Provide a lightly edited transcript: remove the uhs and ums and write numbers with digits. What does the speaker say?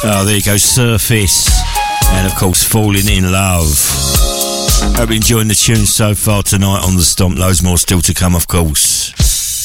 Oh, there you go, Surface. And of course, Falling in Love. Hope you're enjoying the tunes so far tonight on The Stomp. Loads more still to come, of course.